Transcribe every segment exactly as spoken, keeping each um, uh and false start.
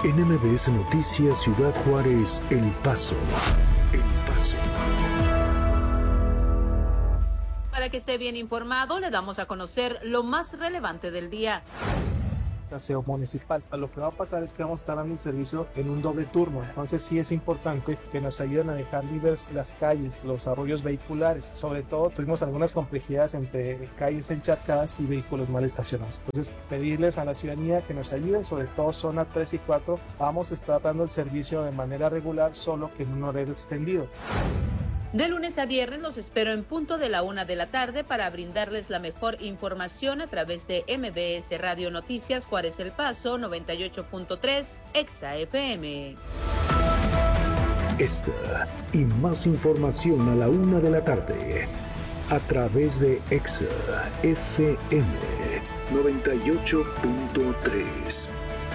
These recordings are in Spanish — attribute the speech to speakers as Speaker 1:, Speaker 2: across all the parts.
Speaker 1: En M B S Noticias Ciudad Juárez, El Paso. El Paso.
Speaker 2: Para que esté bien informado, le damos a conocer lo más relevante del día.
Speaker 3: Aseo municipal. Lo que va a pasar es que vamos a estar dando el servicio en un doble turno, entonces sí es importante que nos ayuden a dejar libres las calles, los arroyos vehiculares. Sobre todo tuvimos algunas complejidades entre calles encharcadas y vehículos mal estacionados. Entonces pedirles a la ciudadanía que nos ayuden, sobre todo zona tres y cuatro. Vamos a estar dando el servicio de manera regular, solo que en un horario extendido.
Speaker 2: De lunes a viernes los espero en punto de la una de la tarde para brindarles la mejor información a través de M B S Radio Noticias Juárez El Paso noventa y ocho punto tres Exa F M.
Speaker 1: Esta y más información a la una de la tarde a través de Exa F M noventa y ocho punto tres.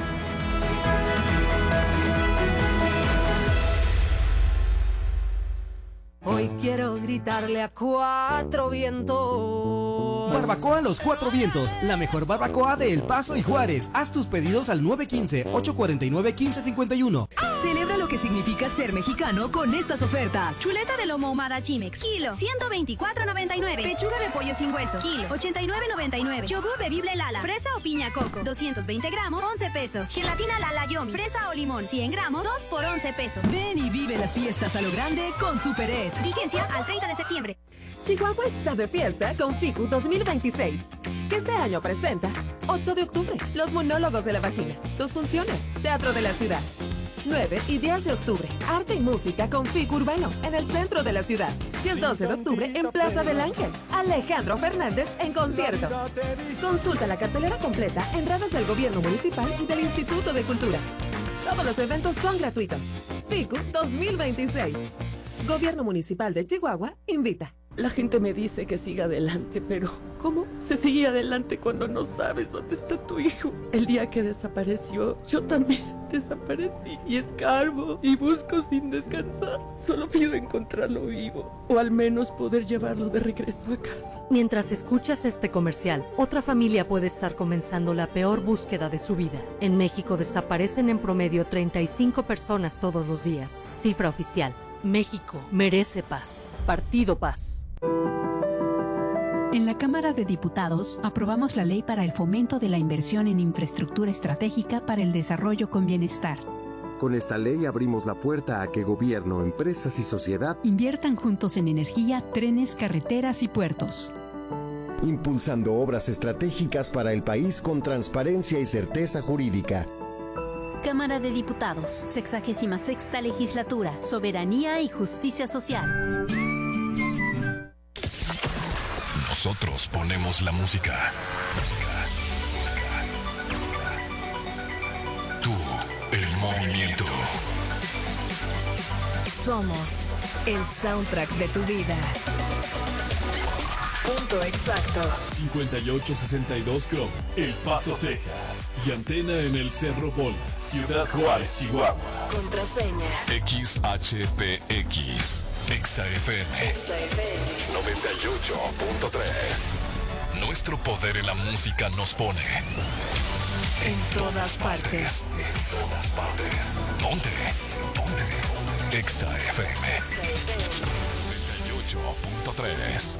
Speaker 4: Hoy quiero gritarle a cuatro vientos.
Speaker 5: Barbacoa Los Cuatro Vientos, la mejor barbacoa de El Paso y Juárez. Haz tus pedidos al nueve uno cinco, ocho cuatro nueve, uno cinco cinco uno.
Speaker 4: Celebra lo que significa ser mexicano con estas ofertas.
Speaker 6: Chuleta de lomo ahumada Chimex, kilo, ciento veinticuatro noventa y nueve. Pechuga de pollo sin hueso, kilo, ochenta y nueve noventa y nueve. Yogur bebible Lala, fresa o piña coco, doscientos veinte gramos, once pesos. Gelatina Lala Yomi, fresa o limón, cien gramos, dos por once pesos.
Speaker 4: Ven y vive las fiestas a lo grande con Super Ed.
Speaker 6: Vigencia al treinta de septiembre.
Speaker 7: Chihuahua está de fiesta con FICU dos mil veintiséis, que este año presenta ocho de octubre, Los Monólogos de la Vagina, dos funciones, Teatro de la Ciudad. nueve y diez de octubre, Arte y Música con FICU Urbano, en el centro de la ciudad. Y el doce de octubre, en Plaza del Ángel, Alejandro Fernández en concierto. Consulta la cartelera completa en redes del Gobierno Municipal y del Instituto de Cultura. Todos los eventos son gratuitos. FICU dos mil veintiséis. Gobierno Municipal de Chihuahua invita.
Speaker 8: La gente me dice que siga adelante, pero ¿cómo se sigue adelante cuando no sabes dónde está tu hijo? El día que desapareció, yo también desaparecí y escarbo y busco sin descansar. Solo pido encontrarlo vivo o al menos poder llevarlo de regreso a casa.
Speaker 9: Mientras escuchas este comercial, otra familia puede estar comenzando la peor búsqueda de su vida. En México desaparecen en promedio treinta y cinco personas todos los días. Cifra oficial. México merece paz. Partido Paz.
Speaker 10: En la Cámara de Diputados aprobamos la ley para el fomento de la inversión en infraestructura estratégica para el desarrollo con bienestar.
Speaker 11: Con esta ley abrimos la puerta a que gobierno, empresas y sociedad
Speaker 10: inviertan juntos en energía, trenes, carreteras y puertos.
Speaker 11: Impulsando obras estratégicas para el país con transparencia y certeza jurídica.
Speaker 6: Cámara de Diputados, sexagésima sexta legislatura, soberanía y justicia social.
Speaker 12: Nosotros ponemos la música. Tú, el movimiento.
Speaker 4: Somos el soundtrack de tu vida. Punto exacto.
Speaker 13: cincuenta y ocho sesenta y dos Chrome, El Paso, Texas. Y antena en el Cerro Bol, Ciudad Juárez, Chihuahua.
Speaker 4: Contraseña
Speaker 12: X H P X. Exa F M.
Speaker 4: Exa F M
Speaker 12: noventa y ocho punto tres. Nuestro poder en la música nos pone
Speaker 4: en todas partes.
Speaker 12: En todas partes. Ponte. Ponte. Exa F M noventa y ocho punto tres.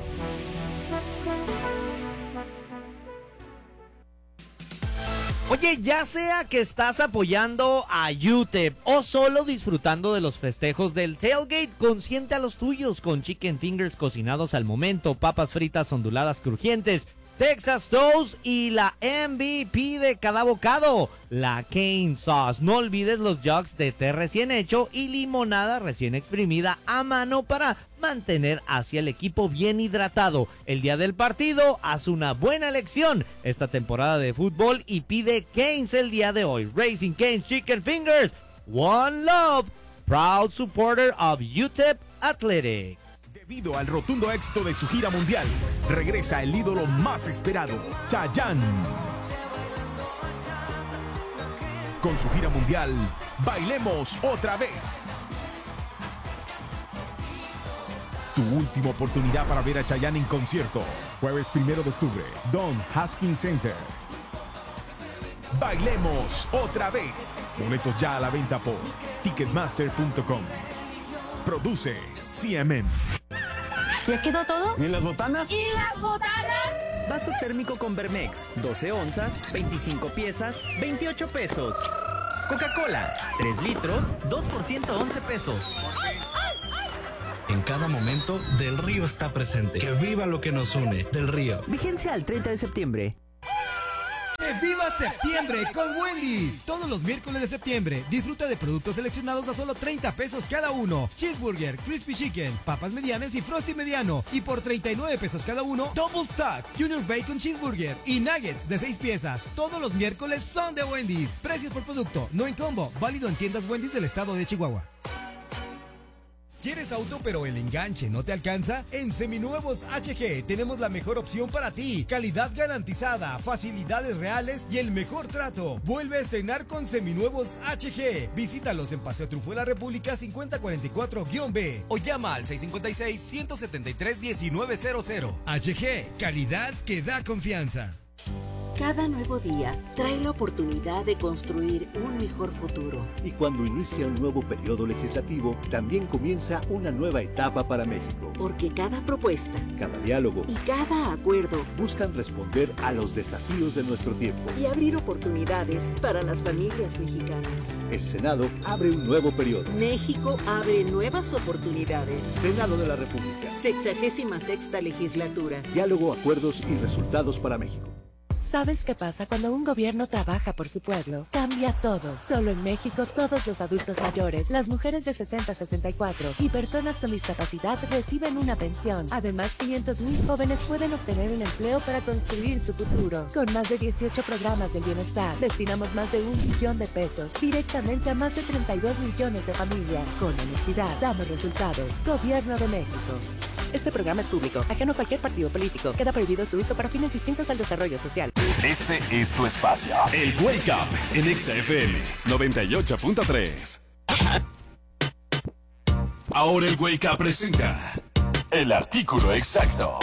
Speaker 14: Oye, ya sea que estás apoyando a U T E P o solo disfrutando de los festejos del tailgate, consiente a los tuyos con chicken fingers cocinados al momento, papas fritas onduladas crujientes, Texas Toast y la M V P de cada bocado, la Cane Sauce. No olvides los jugs de té recién hecho y limonada recién exprimida a mano para mantener hacia el equipo bien hidratado. El día del partido, haz una buena elección esta temporada de fútbol y pide Cane's el día de hoy. Raising Cane's Chicken Fingers, One Love, proud supporter of U T E P Athletics.
Speaker 15: Debido al rotundo éxito de su gira mundial, regresa el ídolo más esperado, Chayanne. Con su gira mundial, Bailemos Otra Vez. Tu última oportunidad para ver a Chayanne en concierto. Jueves primero de octubre, Don Haskins Center. Bailemos otra vez. Boletos ya a la venta por ticketmaster punto com. Produce C M M.
Speaker 16: ¿Ya quedó todo?
Speaker 15: ¿Y las botanas?
Speaker 16: ¿Y las botanas?
Speaker 5: Vaso térmico con Vermex, doce onzas, veinticinco piezas, veintiocho pesos. Coca-Cola, tres litros, dos por ciento, once pesos.
Speaker 17: En cada momento, Del Río está presente. Que viva lo que nos une. Del Río.
Speaker 5: Vigencia al treinta de septiembre.
Speaker 18: ¡Que viva septiembre con Wendy's! Todos los miércoles de septiembre disfruta de productos seleccionados a solo treinta pesos cada uno. Cheeseburger, Crispy Chicken, papas medianas y Frosty mediano. Y por treinta y nueve pesos cada uno, Double Stack, Junior Bacon Cheeseburger y Nuggets de seis piezas. Todos los miércoles son de Wendy's. Precios por producto, no en combo. Válido en tiendas Wendy's del estado de Chihuahua. ¿Quieres auto pero el enganche no te alcanza? En Seminuevos H G tenemos la mejor opción para ti. Calidad garantizada, facilidades reales y el mejor trato. Vuelve a estrenar con Seminuevos H G. Visítalos en Paseo Trufo de la República cincuenta cuarenta y cuatro B o llama al seis cinco seis, uno siete tres, uno nueve cero cero. H G, calidad que da confianza.
Speaker 19: Cada nuevo día trae la oportunidad de construir un mejor futuro.
Speaker 20: Y cuando inicia un nuevo periodo legislativo, también comienza una nueva etapa para México.
Speaker 19: Porque cada propuesta,
Speaker 20: cada diálogo
Speaker 19: y cada acuerdo
Speaker 20: buscan responder a los desafíos de nuestro tiempo
Speaker 19: y abrir oportunidades para las familias mexicanas.
Speaker 20: El Senado abre un nuevo periodo.
Speaker 19: México abre nuevas oportunidades.
Speaker 20: Senado de la República.
Speaker 19: Sexagésima sexta legislatura.
Speaker 20: Diálogo, acuerdos y resultados para México.
Speaker 7: ¿Sabes qué pasa cuando un gobierno trabaja por su pueblo? Cambia todo. Solo en México, todos los adultos mayores, las mujeres de sesenta a sesenta y cuatro y personas con discapacidad reciben una pensión. Además, quinientos mil jóvenes pueden obtener un empleo para construir su futuro. Con más de dieciocho programas del bienestar, destinamos más de un billón de pesos directamente a más de treinta y dos millones de familias. Con honestidad, damos resultados. Gobierno de México. Este programa es público, ajeno a cualquier partido político. Queda prohibido su uso para fines distintos al desarrollo social.
Speaker 12: Este es tu espacio. El Wake Up en Exa F M noventa y ocho punto tres. Ahora el Wake Up presenta el artículo exacto.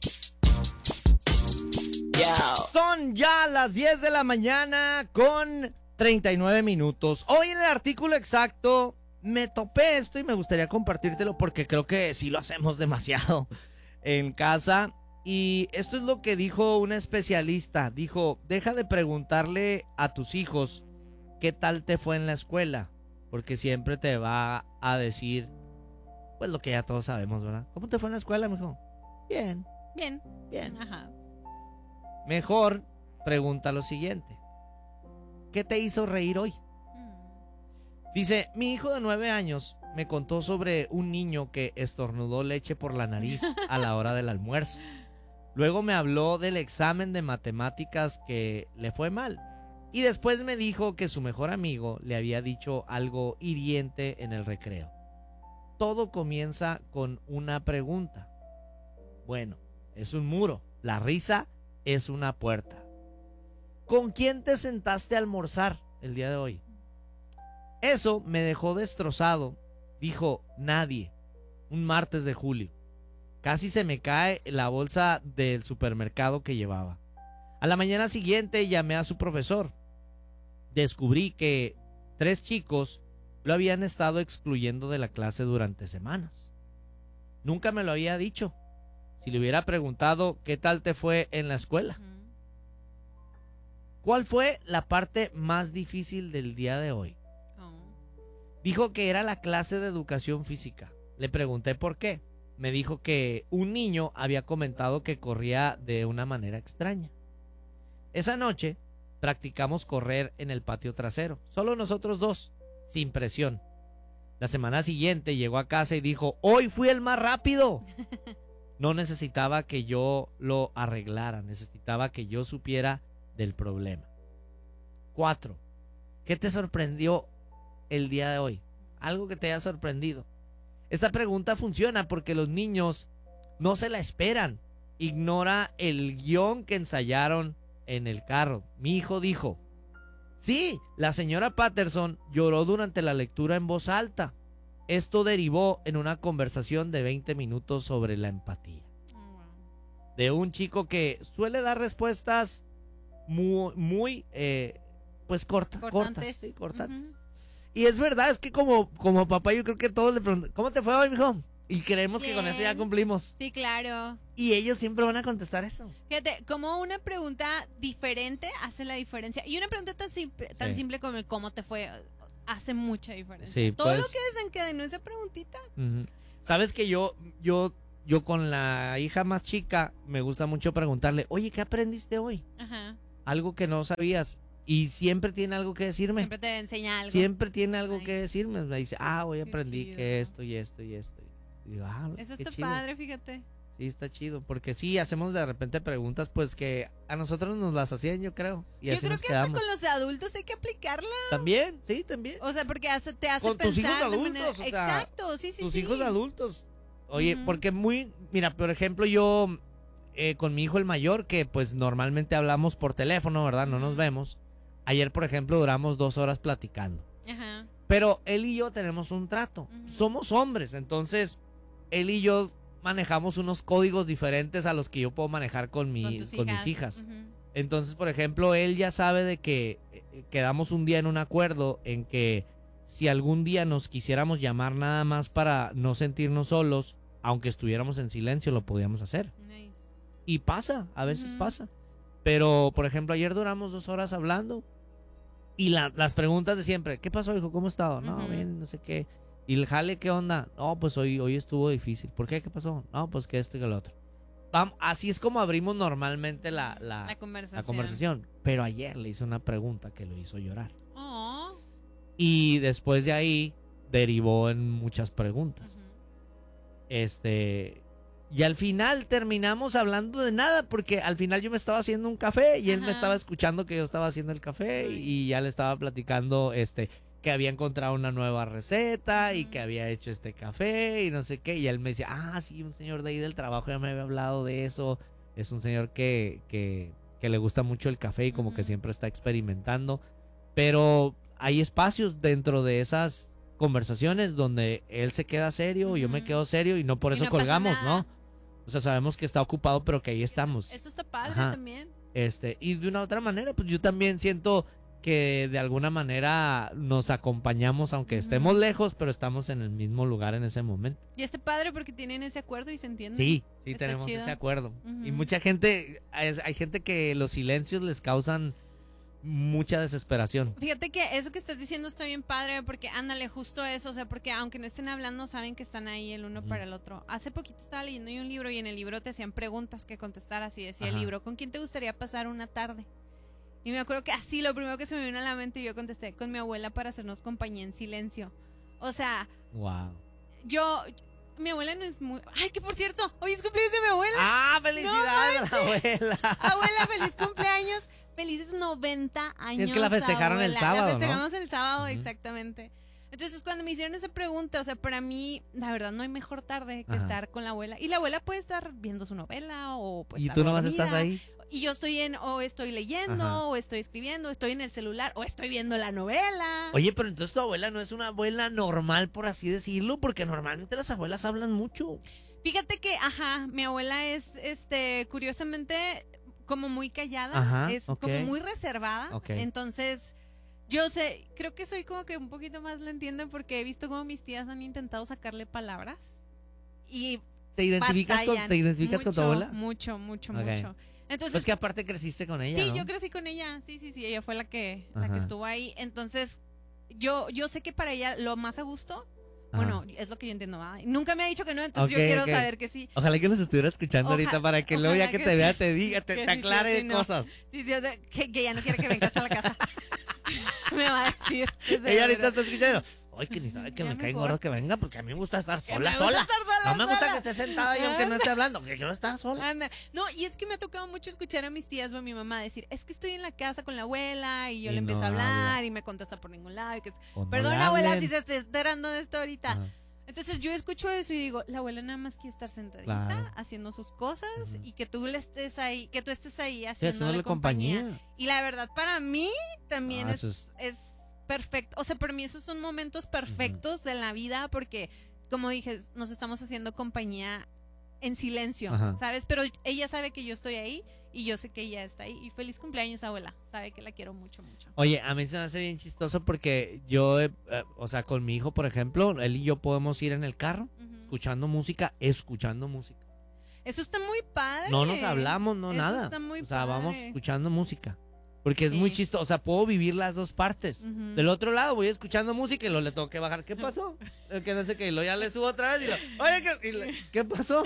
Speaker 14: Son ya las diez de la mañana con treinta y nueve minutos. Hoy en el artículo exacto me topé esto y me gustaría compartírtelo porque creo que sí lo hacemos demasiado en casa. Y esto es lo que dijo una especialista. Dijo, deja de preguntarle a tus hijos qué tal te fue en la escuela, porque siempre te va a decir, pues lo que ya todos sabemos, ¿verdad? ¿Cómo te fue en la escuela, mijo? Bien.
Speaker 21: Bien.
Speaker 14: Bien.
Speaker 21: Ajá.
Speaker 14: Mejor pregunta lo siguiente. ¿Qué te hizo reír hoy? Dice, mi hijo de nueve años me contó sobre un niño que estornudó leche por la nariz a la hora del almuerzo. Luego me habló del examen de matemáticas que le fue mal. Y después me dijo que su mejor amigo le había dicho algo hiriente en el recreo. Todo comienza con una pregunta. Bueno, es un muro. La risa es una puerta. ¿Con quién te sentaste a almorzar el día de hoy? Eso me dejó destrozado. Dijo, nadie. Un martes de julio. Casi se me cae la bolsa del supermercado que llevaba. A la mañana siguiente llamé a su profesor. Descubrí que tres chicos lo habían estado excluyendo de la clase durante semanas. Nunca me lo había dicho. Si le hubiera preguntado qué tal te fue en la escuela. ¿Cuál fue la parte más difícil del día de hoy? Dijo que era la clase de educación física. Le pregunté por qué. Me dijo que un niño había comentado que corría de una manera extraña. Esa noche practicamos correr en el patio trasero, solo nosotros dos, sin presión. La semana siguiente llegó a casa y dijo, hoy fui el más rápido. No necesitaba que yo lo arreglara, necesitaba que yo supiera del problema. Cuatro. ¿Qué te sorprendió el día de hoy? Algo que te haya sorprendido. Esta pregunta funciona porque los niños no se la esperan. Ignora el guión que ensayaron en el carro. Mi hijo dijo, sí, la señora Patterson lloró durante la lectura en voz alta. Esto derivó en una conversación de veinte minutos sobre la empatía. De un chico que suele dar respuestas muy, muy eh, pues corta,
Speaker 21: Cortantes.
Speaker 14: cortas, sí, cortantes.
Speaker 21: Ujú.
Speaker 14: Y es verdad, es que como, como papá yo creo que todos le preguntan, ¿cómo te fue hoy, mijo? Y creemos que con eso ya
Speaker 21: Bien.
Speaker 14: cumplimos.
Speaker 21: Sí, claro.
Speaker 14: Y ellos siempre van a contestar eso.
Speaker 21: Fíjate, como una pregunta diferente hace la diferencia. Y una pregunta tan simple, tan
Speaker 14: Sí.
Speaker 21: simple como el cómo te fue hace mucha diferencia.
Speaker 14: Sí,
Speaker 21: Todo lo
Speaker 14: pues-
Speaker 21: que desencadenó esa preguntita.
Speaker 14: Ujú. Sabes que yo, yo, yo con la hija más chica me gusta mucho preguntarle, oye, ¿qué aprendiste hoy?
Speaker 21: Ajá.
Speaker 14: Algo que no sabías. Y siempre tiene algo que decirme.
Speaker 21: Siempre te enseña algo.
Speaker 14: Siempre tiene algo que decirme. Me dice, ah, hoy aprendí
Speaker 21: chido.
Speaker 14: que esto y esto y esto. Y digo, ah,
Speaker 21: Eso
Speaker 14: qué
Speaker 21: está
Speaker 14: chido.
Speaker 21: padre, fíjate.
Speaker 14: Sí, está chido. Porque sí, hacemos de repente preguntas, pues que a nosotros nos las hacían, yo creo. Y
Speaker 21: Yo
Speaker 14: así
Speaker 21: creo
Speaker 14: nos
Speaker 21: que
Speaker 14: quedamos.
Speaker 21: hasta con los adultos hay que aplicarla.
Speaker 14: También, sí, también.
Speaker 21: O sea, porque hace- te hace
Speaker 14: Con tus hijos
Speaker 21: pensar de
Speaker 14: adultos.
Speaker 21: manera-
Speaker 14: o sea,
Speaker 21: Exacto, sí, sí,
Speaker 14: tus
Speaker 21: sí.
Speaker 14: hijos adultos. Oye,
Speaker 21: Ujú.
Speaker 14: porque muy. Mira, por ejemplo, yo eh, con mi hijo el mayor, que pues normalmente hablamos por teléfono, ¿verdad? No nos vemos. Ayer, por ejemplo, duramos dos horas platicando.
Speaker 21: Ajá.
Speaker 14: Pero él y yo tenemos un trato. Somos hombres, entonces él y yo manejamos unos códigos diferentes a los que yo puedo manejar con, mi,
Speaker 21: Con tus
Speaker 14: con mis
Speaker 21: hijas.
Speaker 14: hijas.
Speaker 21: Ujú.
Speaker 14: Entonces, por ejemplo, él ya sabe de que eh, quedamos un día en un acuerdo en que si algún día nos quisiéramos llamar nada más para no sentirnos solos, aunque estuviéramos en silencio, lo podíamos hacer.
Speaker 21: Nice.
Speaker 14: Y pasa, a veces
Speaker 21: Ujú.
Speaker 14: pasa. Pero, por ejemplo, ayer duramos dos horas hablando y la- las preguntas de siempre, ¿qué pasó, hijo? ¿Cómo has estado? No,
Speaker 21: Ujú.
Speaker 14: bien, no sé qué. ¿Y el jale qué onda? No, pues hoy, hoy estuvo difícil. ¿Por qué? ¿Qué pasó? No, pues que esto y que lo otro. Vam- así es como abrimos normalmente la, la,
Speaker 21: La conversación.
Speaker 14: la conversación. Pero ayer le hice una pregunta que lo hizo llorar.
Speaker 21: Oh.
Speaker 14: Y después de ahí derivó en muchas preguntas. Este. Y al final terminamos hablando de nada, porque al final yo me estaba haciendo un café y él me
Speaker 21: Ajá.
Speaker 14: estaba escuchando que yo estaba haciendo el café y ya le estaba platicando este que había encontrado una nueva receta y que había hecho este café y no sé qué. Y él me decía, ah, sí, un señor de ahí del trabajo ya me había hablado de eso. Es un señor que, que, que le gusta mucho el café y como que siempre está experimentando. Pero hay espacios dentro de esas conversaciones donde él se queda serio, yo me quedo serio y no por
Speaker 21: Y
Speaker 14: eso
Speaker 21: no pasa
Speaker 14: colgamos,
Speaker 21: nada.
Speaker 14: ¿no? O sea, sabemos que está ocupado, pero que ahí estamos.
Speaker 21: Eso está padre
Speaker 14: Ajá.
Speaker 21: también.
Speaker 14: Este, y de una otra manera, pues yo también siento que de alguna manera nos acompañamos, aunque estemos lejos, pero estamos en el mismo lugar en ese momento.
Speaker 21: Y está padre porque tienen ese acuerdo y se entienden.
Speaker 14: Sí, sí
Speaker 21: Está
Speaker 14: tenemos
Speaker 21: chido.
Speaker 14: ese acuerdo.
Speaker 21: Ujú.
Speaker 14: Y mucha gente, hay, hay gente que los silencios les causan mucha desesperación.
Speaker 21: Fíjate que eso que estás diciendo está bien padre porque ándale justo eso, o sea, porque aunque no estén hablando saben que están ahí el uno para el otro. Hace poquito estaba leyendo yo un libro y en el libro te hacían preguntas que contestaras y decía el
Speaker 14: Ajá.
Speaker 21: libro, ¿con quién te gustaría pasar una tarde? Y me acuerdo que así lo primero que se me vino a la mente y yo contesté con mi abuela para hacernos compañía en silencio. O sea,
Speaker 14: Wow.
Speaker 21: yo mi abuela no es muy... Ay, que por cierto, hoy es cumpleaños de mi abuela.
Speaker 14: ¡Ah, felicidades
Speaker 21: No
Speaker 14: a la
Speaker 21: manches.
Speaker 14: abuela!
Speaker 21: Abuela, feliz cumpleaños. Felices noventa años.
Speaker 14: Es que la festejaron el
Speaker 21: abuela.
Speaker 14: sábado,
Speaker 21: La
Speaker 14: ¿no?
Speaker 21: festejamos el sábado, exactamente. Entonces, cuando me hicieron esa pregunta, o sea, para mí, la verdad, no hay mejor tarde que
Speaker 14: Ajá.
Speaker 21: estar con la abuela. Y la abuela puede estar viendo su novela o pues
Speaker 14: ¿Y
Speaker 21: estar
Speaker 14: tú nomás
Speaker 21: dormida.
Speaker 14: estás ahí?
Speaker 21: Y yo estoy en, o estoy leyendo,
Speaker 14: Ajá.
Speaker 21: o estoy escribiendo, o estoy en el celular, o estoy viendo la novela.
Speaker 14: Oye, pero entonces tu abuela no es una abuela normal, por así decirlo, porque normalmente las abuelas hablan mucho.
Speaker 21: Fíjate que, ajá, mi abuela es, este, curiosamente, como muy callada,
Speaker 14: Ajá,
Speaker 21: es
Speaker 14: ok.
Speaker 21: como muy reservada.
Speaker 14: Ok.
Speaker 21: Entonces, yo sé, creo que soy como que un poquito más la entienden porque he visto como mis tías han intentado sacarle palabras y
Speaker 14: ¿Te identificas, con,
Speaker 21: batallan
Speaker 14: ¿te identificas con tu
Speaker 21: mucho,
Speaker 14: abuela?
Speaker 21: Mucho, mucho,
Speaker 14: Ok.
Speaker 21: mucho. Entonces,
Speaker 14: Pues que aparte creciste con ella,
Speaker 21: sí,
Speaker 14: ¿no?
Speaker 21: yo crecí con ella, sí, sí, sí, ella fue la que, la
Speaker 14: Ajá.
Speaker 21: que estuvo ahí. Entonces, yo, yo sé que para ella lo más a gusto,
Speaker 14: Ajá.
Speaker 21: bueno, es lo que yo entiendo, ¿verdad? Nunca me ha dicho que no, entonces
Speaker 14: Ok,
Speaker 21: yo quiero
Speaker 14: ok.
Speaker 21: saber que sí.
Speaker 14: Ojalá que nos estuviera escuchando
Speaker 21: Oja-
Speaker 14: ahorita para que luego ya
Speaker 21: ojalá
Speaker 14: que,
Speaker 21: que
Speaker 14: te vea
Speaker 21: sí.
Speaker 14: te diga, te,
Speaker 21: Que
Speaker 14: te
Speaker 21: sí, sí,
Speaker 14: aclare
Speaker 21: sí, no.
Speaker 14: cosas.
Speaker 21: Sí, sí, o sea, que, que ya no quiere que vengas a la casa. Me va a decir.
Speaker 14: Ella ahorita está escuchando. Ay, que ni sabe que
Speaker 21: Ya
Speaker 14: me cae
Speaker 21: mejor.
Speaker 14: gordo que venga, porque a mí me gusta estar
Speaker 21: Que
Speaker 14: sola,
Speaker 21: me gusta
Speaker 14: sola.
Speaker 21: estar sola,
Speaker 14: No me gusta
Speaker 21: sola.
Speaker 14: que esté sentada ahí aunque no esté
Speaker 21: Anda.
Speaker 14: hablando, que quiero estar sola.
Speaker 21: Anda. No, y es que me ha tocado mucho escuchar a mis tías o a mi mamá decir, es que estoy en la casa con la abuela y yo
Speaker 14: Y
Speaker 21: le empiezo
Speaker 14: no
Speaker 21: a hablar
Speaker 14: habla.
Speaker 21: y me contesta por ningún lado. Y que...
Speaker 14: O no
Speaker 21: Perdón,
Speaker 14: le
Speaker 21: abuela,
Speaker 14: hablen.
Speaker 21: si se está enterando de esto ahorita.
Speaker 14: Ajá.
Speaker 21: Entonces yo escucho eso y digo, la abuela nada más quiere estar sentadita,
Speaker 14: Claro.
Speaker 21: haciendo sus cosas y que tú le estés ahí, que tú estés ahí
Speaker 14: Sí,
Speaker 21: haciéndole
Speaker 14: haciéndole
Speaker 21: compañía.
Speaker 14: compañía.
Speaker 21: Y la verdad, para mí también
Speaker 14: Ah,
Speaker 21: es,
Speaker 14: eso es-
Speaker 21: es perfecto. O sea, para mí esos son momentos perfectos de la vida porque, como dije, nos estamos haciendo compañía en silencio,
Speaker 14: Ajá.
Speaker 21: ¿sabes? Pero ella sabe que yo estoy ahí y yo sé que ella está ahí. Y feliz cumpleaños, abuela. Sabe que la quiero mucho, mucho.
Speaker 14: Oye, a mí se me hace bien chistoso porque yo, eh, eh, o sea, con mi hijo, por ejemplo, él y yo podemos ir en el carro uh-huh. escuchando música, escuchando música.
Speaker 21: Eso está muy padre.
Speaker 14: No nos hablamos, no
Speaker 21: Eso
Speaker 14: nada.
Speaker 21: Está muy
Speaker 14: o sea,
Speaker 21: padre.
Speaker 14: vamos escuchando música. Porque es
Speaker 21: Sí.
Speaker 14: muy chistoso, o sea, puedo vivir las dos partes.
Speaker 21: Ujú.
Speaker 14: Del otro lado voy escuchando música y luego le tengo que bajar. ¿Qué pasó? Eh, que no sé qué, y luego ya le subo otra vez y lo, oye, ¿qué, y le- ¿qué pasó?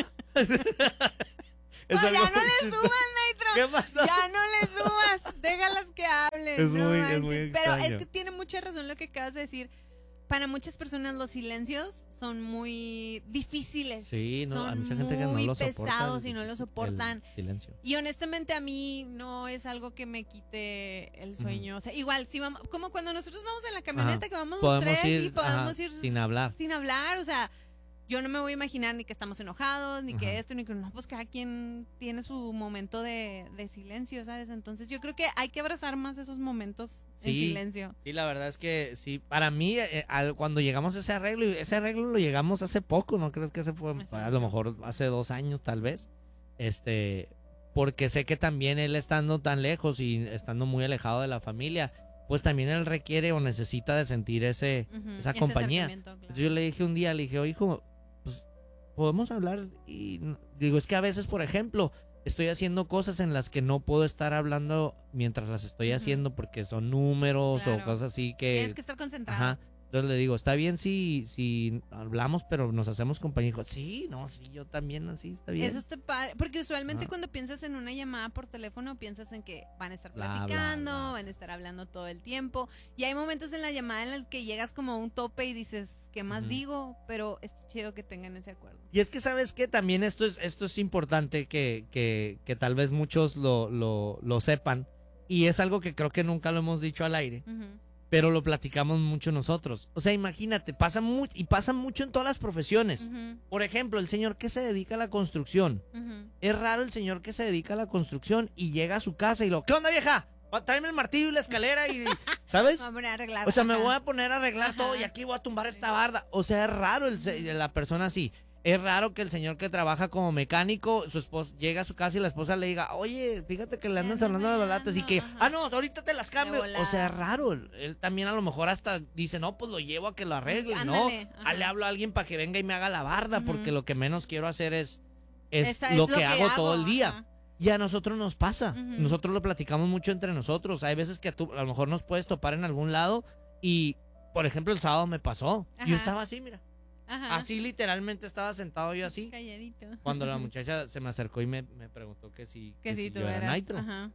Speaker 21: No,
Speaker 14: Es algo
Speaker 21: ya no
Speaker 14: muy
Speaker 21: le
Speaker 14: chistoso.
Speaker 21: subas, Nitro.
Speaker 14: ¿Qué pasó?
Speaker 21: Ya no le subas. Déjalas que hablen.
Speaker 14: Es
Speaker 21: no
Speaker 14: muy- es
Speaker 21: manches.
Speaker 14: muy
Speaker 21: Pero
Speaker 14: extraño.
Speaker 21: es que tiene mucha razón lo que acabas de decir. Para muchas personas los silencios son muy difíciles.
Speaker 14: Sí, no,
Speaker 21: son
Speaker 14: hay mucha gente que no
Speaker 21: muy
Speaker 14: lo soporta.
Speaker 21: pesados
Speaker 14: el-
Speaker 21: y no lo soportan.
Speaker 14: el silencio.
Speaker 21: Y honestamente a mí no es algo que me quite el sueño. O sea, igual, si vamos, como cuando nosotros vamos en la camioneta,
Speaker 14: Ajá.
Speaker 21: que vamos
Speaker 14: Podemos
Speaker 21: los tres
Speaker 14: ir,
Speaker 21: y podemos
Speaker 14: ajá,
Speaker 21: ir
Speaker 14: sin hablar.
Speaker 21: sin hablar, o sea, yo no me voy a imaginar ni que estamos enojados, ni que
Speaker 14: Ajá.
Speaker 21: esto, ni que no, pues cada quien tiene su momento de, de silencio, ¿sabes? Entonces yo creo que hay que abrazar más esos momentos en
Speaker 14: Sí,
Speaker 21: silencio.
Speaker 14: sí, la verdad es que sí. Para mí, eh, al- cuando llegamos a ese arreglo, y ese arreglo lo llegamos hace poco, ¿no crees que ese fue? A lo mejor hace dos años, tal vez. Este, porque sé que también él estando tan lejos y estando muy alejado de la familia, pues también él requiere o necesita de sentir ese,
Speaker 21: Ujú,
Speaker 14: esa
Speaker 21: ese
Speaker 14: compañía.
Speaker 21: acercamiento, claro.
Speaker 14: Entonces yo le dije un día, le dije, oye, hijo, pues podemos hablar. Y n- digo, es que a veces, por ejemplo, estoy haciendo cosas en las que no puedo estar hablando mientras las estoy
Speaker 21: Ujú.
Speaker 14: haciendo porque son números
Speaker 21: Claro.
Speaker 14: o cosas así que...
Speaker 21: Tienes que estar concentrado.
Speaker 14: Ajá. Entonces le digo, está bien si, si hablamos, pero nos hacemos compañía. Dijo, sí, no, sí, yo también, así, está bien.
Speaker 21: Eso está padre, porque usualmente
Speaker 14: Ajá.
Speaker 21: cuando piensas en una llamada por teléfono piensas en que van a estar
Speaker 14: Bla, bla,
Speaker 21: platicando,
Speaker 14: bla.
Speaker 21: van a estar hablando todo el tiempo y hay momentos en la llamada en los que llegas como a un tope y dices, ¿qué más
Speaker 14: Ujú.
Speaker 21: digo? Pero es chido que tengan ese acuerdo.
Speaker 14: Y es que, ¿sabes qué? También esto es, esto es importante que, que, que tal vez muchos lo, lo, lo sepan. Y es algo que creo que nunca lo hemos dicho al aire.
Speaker 21: Ujú.
Speaker 14: Pero lo platicamos mucho nosotros. O sea, imagínate, pasa mucho y pasa mucho en todas las profesiones.
Speaker 21: Ujú.
Speaker 14: Por ejemplo, el señor que se dedica a la construcción.
Speaker 21: Ujú.
Speaker 14: Es raro el señor que se dedica a la construcción y llega a su casa y lo, ¿qué onda, vieja? Va, tráeme el martillo y la escalera y, ¿sabes?
Speaker 21: Vamos a poner a arreglar.
Speaker 14: O sea, me
Speaker 21: Ajá.
Speaker 14: voy a poner a arreglar todo y aquí voy a tumbar esta barda. O sea, es raro el se- la persona así. Es raro que el señor que trabaja como mecánico, su esposa llega a su casa y la esposa le diga, oye, fíjate que le andan sonando las balatas y que, ah, no, ahorita te las cambio. O sea, es raro. Él también a lo mejor hasta dice, no, pues lo llevo a que lo arregle,
Speaker 21: Ándale,
Speaker 14: ¿no?
Speaker 21: ajá.
Speaker 14: Ah, le hablo a alguien para que venga y me haga la barda,
Speaker 21: Ujú.
Speaker 14: porque lo que menos quiero hacer es, es,
Speaker 21: Esta es
Speaker 14: lo,
Speaker 21: lo
Speaker 14: que,
Speaker 21: que
Speaker 14: hago,
Speaker 21: hago,
Speaker 14: todo el día.
Speaker 21: ajá.
Speaker 14: Y a nosotros nos pasa.
Speaker 21: Ujú.
Speaker 14: Nosotros lo platicamos mucho entre nosotros. Hay veces que tú a lo mejor nos puedes topar en algún lado y, por ejemplo, el sábado me pasó.
Speaker 21: Ajá.
Speaker 14: Yo estaba así, mira.
Speaker 21: Ajá.
Speaker 14: Así literalmente estaba sentado yo así.
Speaker 21: Calladito.
Speaker 14: Cuando la muchacha se me acercó y me, me preguntó que si,
Speaker 21: Que
Speaker 14: que
Speaker 21: si
Speaker 14: si
Speaker 21: tú
Speaker 14: yo era
Speaker 21: eras.
Speaker 14: Nitro.
Speaker 21: Ajá.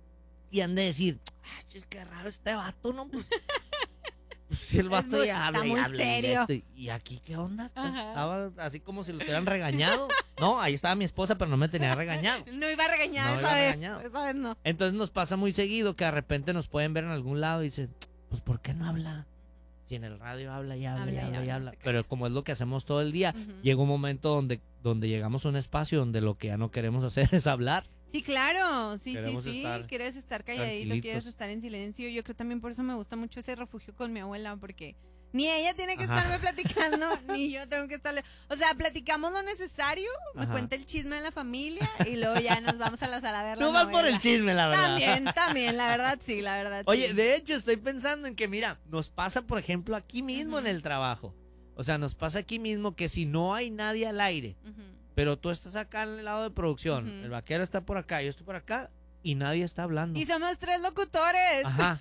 Speaker 14: Y han de decir, ay, chis, qué raro este vato, ¿no? Pues, pues si el vato
Speaker 21: muy-
Speaker 14: ya habla
Speaker 21: está
Speaker 14: y
Speaker 21: muy
Speaker 14: habla. Y,
Speaker 21: serio.
Speaker 14: este, y aquí, ¿qué onda? Está-
Speaker 21: Ajá.
Speaker 14: Estaba así como si lo hubieran regañado. No, ahí estaba mi esposa, pero no me tenía regañado.
Speaker 21: No iba a regañar
Speaker 14: No
Speaker 21: esa
Speaker 14: iba
Speaker 21: vez.
Speaker 14: regañado.
Speaker 21: Esa vez no.
Speaker 14: Entonces nos pasa muy seguido que de repente nos pueden ver en algún lado y dicen, pues ¿por qué no habla? Si en el radio habla y habla,
Speaker 21: Habla
Speaker 14: y
Speaker 21: y
Speaker 14: habla y
Speaker 21: habla,
Speaker 14: habla.
Speaker 21: se calla.
Speaker 14: Pero como es lo que hacemos todo el día,
Speaker 21: Ujú.
Speaker 14: llega un momento donde, donde llegamos a un espacio donde lo que ya no queremos hacer es hablar.
Speaker 21: Sí, claro, sí,
Speaker 14: Queremos
Speaker 21: sí, sí,
Speaker 14: estar
Speaker 21: quieres estar calladito,
Speaker 14: tranquilitos.
Speaker 21: quieres estar en silencio. Yo creo también por eso me gusta mucho ese refugio con mi abuela, porque ni ella tiene que
Speaker 14: Ajá.
Speaker 21: estarme platicando, ni yo tengo que estarle. O sea, platicamos lo necesario, me
Speaker 14: Ajá.
Speaker 21: cuenta el chisme de la familia y luego ya nos vamos a la sala a ver la
Speaker 14: Tú vas por
Speaker 21: novela.
Speaker 14: el chisme, la verdad.
Speaker 21: También, también, la verdad sí, la verdad
Speaker 14: Oye,
Speaker 21: sí.
Speaker 14: de hecho, estoy pensando en que, mira, nos pasa, por ejemplo, aquí mismo en el trabajo. O sea, nos pasa aquí mismo que si no hay nadie al aire,
Speaker 21: Ujú.
Speaker 14: pero tú estás acá en el lado de producción,
Speaker 21: Ujú.
Speaker 14: el vaquero está por acá, yo estoy por acá, y nadie está hablando.
Speaker 21: Y somos tres locutores.
Speaker 14: Ajá.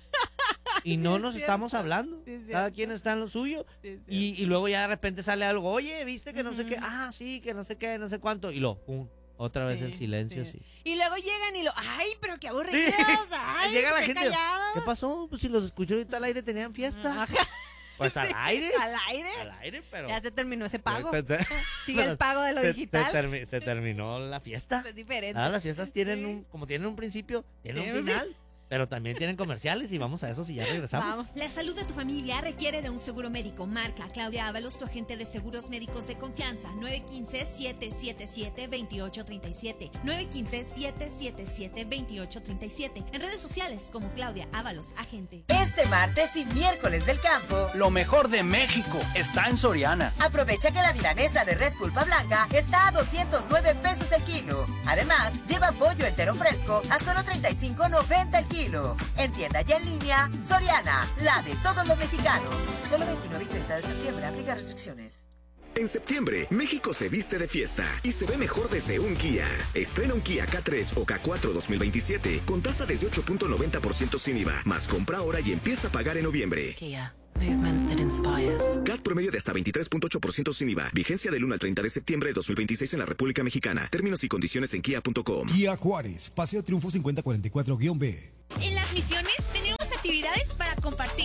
Speaker 14: Y
Speaker 21: Sí,
Speaker 14: no
Speaker 21: es
Speaker 14: nos
Speaker 21: cierto.
Speaker 14: estamos hablando.
Speaker 21: Sí, es
Speaker 14: Cada
Speaker 21: cierto.
Speaker 14: quien está en lo suyo.
Speaker 21: Sí, es
Speaker 14: Y, y luego ya de repente sale algo, oye, viste que no sé
Speaker 21: Ujú.
Speaker 14: qué, ah, sí, que no sé qué, no sé cuánto. Y lo, pum, otra vez
Speaker 21: Sí,
Speaker 14: el silencio,
Speaker 21: sí.
Speaker 14: sí.
Speaker 21: Y luego llegan y lo, ay, pero qué aburridos, ay,
Speaker 14: Llega la
Speaker 21: qué
Speaker 14: gente,
Speaker 21: callados.
Speaker 14: ¿qué pasó? Pues si los escuché ahorita al aire tenían fiesta.
Speaker 21: Ajá.
Speaker 14: Pues al aire.
Speaker 21: Al aire.
Speaker 14: Al aire, pero...
Speaker 21: Ya se terminó ese pago.
Speaker 14: Se- se-
Speaker 21: Sigue el pago de lo
Speaker 14: se-
Speaker 21: digital.
Speaker 14: Se, termi- se terminó la fiesta.
Speaker 21: Es diferente.
Speaker 14: Ah, las fiestas tienen un, como tienen un principio, tienen
Speaker 21: Tienen
Speaker 14: un
Speaker 21: un
Speaker 14: final. Pero también tienen comerciales y vamos a eso si ya regresamos.
Speaker 3: Vamos. La salud de tu familia requiere de un seguro médico. Marca a Claudia Ábalos, tu agente de seguros médicos de confianza. nueve uno cinco, siete siete siete, dos ocho tres siete. nueve uno cinco, siete siete siete, dos ocho tres siete. En redes sociales como Claudia Ábalos, agente.
Speaker 22: Este martes y miércoles del campo,
Speaker 23: lo mejor de México está en Soriana.
Speaker 22: Aprovecha que la milanesa de res pulpa blanca está a doscientos nueve pesos el kilo. Además, lleva pollo entero fresco a solo treinta y cinco noventa el kilo. En tienda y en línea, Soriana, la de todos los mexicanos. Solo veintinueve y treinta de septiembre, aplica restricciones.
Speaker 24: En septiembre, México se viste de fiesta y se ve mejor desde un Kia. Estrena un Kia K tres o K cuatro dos mil veintisiete con tasa desde ocho punto noventa por ciento sin I V A, más compra ahora y empieza a pagar en noviembre.
Speaker 25: Kia. Movement that inspires.
Speaker 24: C A T promedio de hasta veintitrés punto ocho por ciento sin I V A. Vigencia del uno al treinta de septiembre de dos mil veintiséis en la República Mexicana. Términos y condiciones en kia punto com.
Speaker 18: Kia Juárez, Paseo Triunfo cincuenta cuarenta y cuatro B.
Speaker 3: En Las Misiones tenemos actividades para compartir.